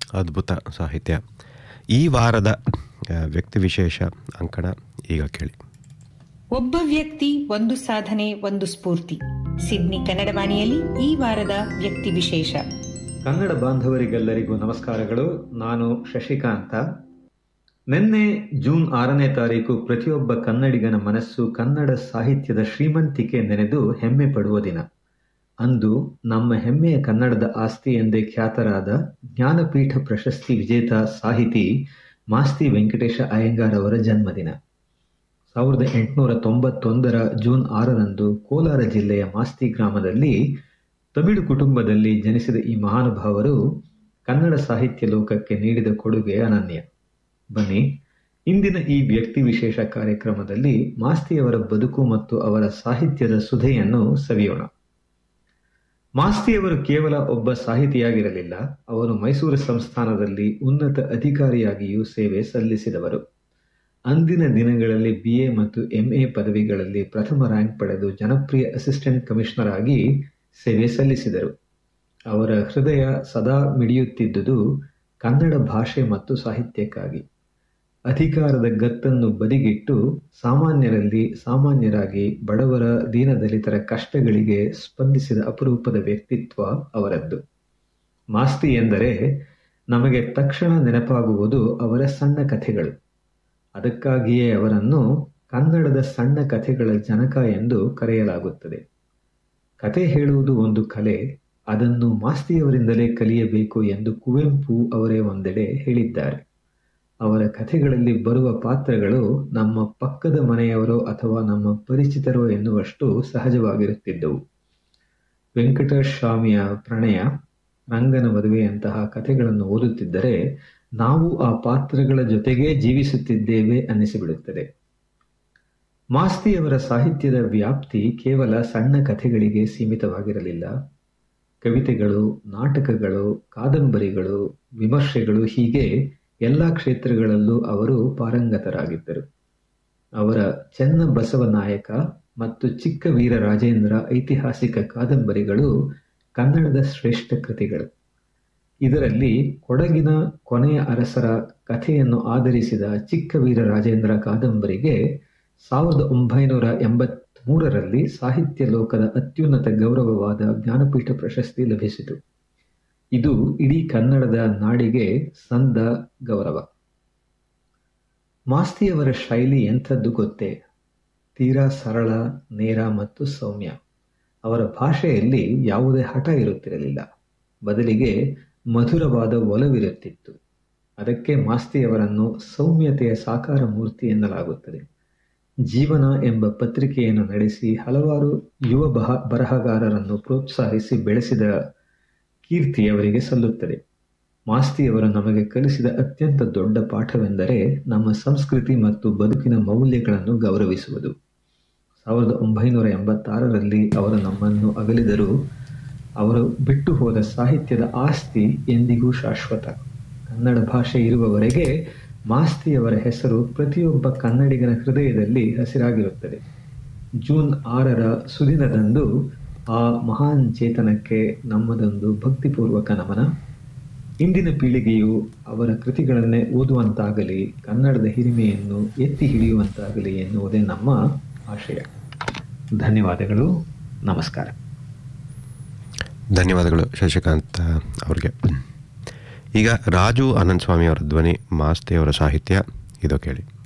ಅದ್ಭುತ ಸಾಹಿತ್ಯ. ಈ ವಾರದ ವ್ಯಕ್ತಿವಿಶೇಷ ಅಂಕಣ ಈಗ ಕೇಳಿ. ಒಬ್ಬ ವ್ಯಕ್ತಿ, ಒಂದು ಸಾಧನೆ, ಒಂದು ಸ್ಫೂರ್ತಿ. ಸಿಡ್ನಿ ಕನ್ನಡವಾಣಿಯಲ್ಲಿ ಈ ವಾರದ ವ್ಯಕ್ತಿ ವಿಶೇಷ. ಕನ್ನಡ ಬಾಂಧವರಿಗೆಲ್ಲರಿಗೂ ನಮಸ್ಕಾರಗಳು. ನಾನು ಶಶಿಕಾಂತ. ನಿನ್ನೆ ಜೂನ್ 6ನೇ ತಾರೀಕು ಪ್ರತಿಯೊಬ್ಬ ಕನ್ನಡಿಗನ ಮನಸ್ಸು ಕನ್ನಡ ಸಾಹಿತ್ಯದ ಶ್ರೀಮಂತಿಕೆ ನೆನೆದು ಹೆಮ್ಮೆ ಪಡುವ ದಿನ. ಅಂದು ನಮ್ಮ ಹೆಮ್ಮೆಯ ಕನ್ನಡದ ಆಸ್ತಿ ಎಂದೇ ಖ್ಯಾತರಾದ ಜ್ಞಾನಪೀಠ ಪ್ರಶಸ್ತಿ ವಿಜೇತ ಸಾಹಿತಿ ಮಾಸ್ತಿ ವೆಂಕಟೇಶ ಅಯ್ಯಂಗಾರ್ ಅವರ ಜನ್ಮದಿನ. 1891 ಜೂನ್ 6ರಂದು ಕೋಲಾರ ಜಿಲ್ಲೆಯ ಮಾಸ್ತಿ ಗ್ರಾಮದಲ್ಲಿ ತಮಿಳು ಕುಟುಂಬದಲ್ಲಿ ಜನಿಸಿದ ಈ ಮಹಾನುಭಾವರು ಕನ್ನಡ ಸಾಹಿತ್ಯ ಲೋಕಕ್ಕೆ ನೀಡಿದ ಕೊಡುಗೆ ಅನನ್ಯ. ಬನ್ನಿ, ಇಂದಿನ ಈ ವ್ಯಕ್ತಿ ವಿಶೇಷ ಕಾರ್ಯಕ್ರಮದಲ್ಲಿ ಮಾಸ್ತಿಯವರ ಬದುಕು ಮತ್ತು ಅವರ ಸಾಹಿತ್ಯದ ಸುಧೆಯನ್ನು ಸವಿಯೋಣ. ಮಾಸ್ತಿಯವರು ಕೇವಲ ಒಬ್ಬ ಸಾಹಿತಿಯಾಗಿರಲಿಲ್ಲ, ಅವರು ಮೈಸೂರು ಸಂಸ್ಥಾನದಲ್ಲಿ ಉನ್ನತ ಅಧಿಕಾರಿಯಾಗಿಯೂ ಸೇವೆ ಸಲ್ಲಿಸಿದವರು. ಅಂದಿನ ದಿನಗಳಲ್ಲಿ BA ಮತ್ತು MA ಪದವಿಗಳಲ್ಲಿ ಪ್ರಥಮ ರ್ಯಾಂಕ್ ಪಡೆದು ಜನಪ್ರಿಯ ಅಸಿಸ್ಟೆಂಟ್ ಕಮಿಷನರ್ ಆಗಿ ಸೇವೆ ಸಲ್ಲಿಸಿದರು. ಅವರ ಹೃದಯ ಸದಾ ಮಿಡಿಯುತ್ತಿದ್ದುದು ಕನ್ನಡ ಭಾಷೆ ಮತ್ತು ಸಾಹಿತ್ಯಕ್ಕಾಗಿ. ಅಧಿಕಾರದ ಗತ್ತನ್ನು ಬದಿಗಿಟ್ಟು ಸಾಮಾನ್ಯರಲ್ಲಿ ಸಾಮಾನ್ಯರಾಗಿ ಬಡವರ ದೀನದಲಿತರ ಕಷ್ಟಗಳಿಗೆ ಸ್ಪಂದಿಸಿದ ಅಪರೂಪದ ವ್ಯಕ್ತಿತ್ವ ಅವರದ್ದು. ಮಾಸ್ತಿ ಎಂದರೆ ನಮಗೆ ತಕ್ಷಣ ನೆನಪಾಗುವುದು ಅವರ ಸಣ್ಣ ಕಥೆಗಳು. ಅದಕ್ಕಾಗಿಯೇ ಅವರನ್ನು ಕನ್ನಡದ ಸಣ್ಣ ಕಥೆಗಳ ಜನಕ ಎಂದು ಕರೆಯಲಾಗುತ್ತದೆ. ಕತೆ ಹೇಳುವುದು ಒಂದು ಕಲೆ, ಅದನ್ನು ಮಾಸ್ತಿಯವರಿಂದಲೇ ಕಲಿಯಬೇಕು ಎಂದು ಕುವೆಂಪು ಅವರೇ ಒಂದೆಡೆ ಹೇಳಿದ್ದಾರೆ. ಅವರ ಕಥೆಗಳಲ್ಲಿ ಬರುವ ಪಾತ್ರಗಳು ನಮ್ಮ ಪಕ್ಕದ ಮನೆಯವರೋ ಅಥವಾ ನಮ್ಮ ಪರಿಚಿತರೋ ಎನ್ನುವಷ್ಟು ಸಹಜವಾಗಿರುತ್ತಿದ್ದವು. ವೆಂಕಟಸ್ವಾಮಿಯ ಪ್ರಣಯ, ರಂಗನ ಮದುವೆಯಂತಹ ಕಥೆಗಳನ್ನು ಓದುತ್ತಿದ್ದರೆ ನಾವು ಆ ಪಾತ್ರಗಳ ಜೊತೆಗೇ ಜೀವಿಸುತ್ತಿದ್ದೇವೆ ಅನ್ನಿಸಿಬಿಡುತ್ತದೆ. ಮಾಸ್ತಿಯವರ ಸಾಹಿತ್ಯದ ವ್ಯಾಪ್ತಿ ಕೇವಲ ಸಣ್ಣ ಕಥೆಗಳಿಗೆ ಸೀಮಿತವಾಗಿರಲಿಲ್ಲ. ಕವಿತೆಗಳು, ನಾಟಕಗಳು, ಕಾದಂಬರಿಗಳು, ವಿಮರ್ಶೆಗಳು, ಹೀಗೆ ಎಲ್ಲ ಕ್ಷೇತ್ರಗಳಲ್ಲೂ ಅವರು ಪಾರಂಗತರಾಗಿದ್ದರು. ಅವರ ಚೆನ್ನ ಬಸವನಾಯಕ ಮತ್ತು ಚಿಕ್ಕ ವೀರ ರಾಜೇಂದ್ರ ಐತಿಹಾಸಿಕ ಕಾದಂಬರಿಗಳು ಕನ್ನಡದ ಶ್ರೇಷ್ಠ ಕೃತಿಗಳು. ಇದರಲ್ಲಿ ಕೊಡಗಿನ ಕೊನೆಯ ಅರಸರ ಕಥೆಯನ್ನು ಆಧರಿಸಿದ ಚಿಕ್ಕ ವೀರ ರಾಜೇಂದ್ರ ಕಾದಂಬರಿಗೆ 1983ರಲ್ಲಿ ಸಾಹಿತ್ಯ ಲೋಕದ ಅತ್ಯುನ್ನತ ಗೌರವವಾದ ಜ್ಞಾನಪೀಠ ಪ್ರಶಸ್ತಿ ಲಭಿಸಿತು. ಇದು ಇಡೀ ಕನ್ನಡದ ನಾಡಿಗೆ ಸಂದ ಗೌರವ. ಮಾಸ್ತಿಯವರ ಶೈಲಿ ಎಂಥದ್ದು ಗೊತ್ತೇ? ತೀರಾ ಸರಳ, ನೇರ ಮತ್ತು ಸೌಮ್ಯ. ಅವರ ಭಾಷೆಯಲ್ಲಿ ಯಾವುದೇ ಹಠ ಇರುತ್ತಿರಲಿಲ್ಲ, ಬದಲಿಗೆ ಮಧುರವಾದ ಒಲವಿರುತ್ತಿತ್ತು. ಅದಕ್ಕೆ ಮಾಸ್ತಿಯವರನ್ನು ಸೌಮ್ಯತೆಯ ಸಾಕಾರ ಮೂರ್ತಿ ಎನ್ನಲಾಗುತ್ತದೆ. ಜೀವನ ಎಂಬ ಪತ್ರಿಕೆಯನ್ನು ನಡೆಸಿ ಹಲವಾರು ಯುವ ಬರಹಗಾರರನ್ನು ಪ್ರೋತ್ಸಾಹಿಸಿ ಬೆಳೆಸಿದ ಕೀರ್ತಿ ಅವರಿಗೆ ಸಲ್ಲುತ್ತದೆ. ಮಾಸ್ತಿಯವರು ನಮಗೆ ಕಲಿಸಿದ ಅತ್ಯಂತ ದೊಡ್ಡ ಪಾಠವೆಂದರೆ ನಮ್ಮ ಸಂಸ್ಕೃತಿ ಮತ್ತು ಬದುಕಿನ ಮೌಲ್ಯಗಳನ್ನು ಗೌರವಿಸುವುದು. 1986ರಲ್ಲಿ ಅವರು ನಮ್ಮನ್ನು ಅಗಲಿದರೂ ಅವರು ಬಿಟ್ಟು ಹೋದ ಸಾಹಿತ್ಯದ ಆಸ್ತಿ ಎಂದಿಗೂ ಶಾಶ್ವತ. ಕನ್ನಡ ಭಾಷೆ ಇರುವವರೆಗೆ ಮಾಸ್ತಿಯವರ ಹೆಸರು ಪ್ರತಿಯೊಬ್ಬ ಕನ್ನಡಿಗನ ಹೃದಯದಲ್ಲಿ ಹಸಿರಾಗಿರುತ್ತದೆ. ಜೂನ್ 6ರ ಸುದಿನದಂದು ಆ ಮಹಾನ್ ಚೇತನಕ್ಕೆ ನಮ್ಮದೊಂದು ಭಕ್ತಿಪೂರ್ವಕ ನಮನ. ಇಂದಿನ ಪೀಳಿಗೆಯು ಅವರ ಕೃತಿಗಳನ್ನೇ ಓದುವಂತಾಗಲಿ, ಕನ್ನಡದ ಹಿರಿಮೆಯನ್ನು ಎತ್ತಿ ಹಿಡಿಯುವಂತಾಗಲಿ ಎನ್ನುವುದೇ ನಮ್ಮ ಆಶಯ. ಧನ್ಯವಾದಗಳು. ನಮಸ್ಕಾರ. ಧನ್ಯವಾದಗಳು ಶಶಿಕಾಂತ್ ಅವ್ರಿಗೆ. ಈಗ ರಾಜು ಅನಂತಸ್ವಾಮಿ ಅವರ ಧ್ವನಿ, ಮಾಸ್ತಿಯವರ ಸಾಹಿತ್ಯ ಇದು ಕೇಳಿ.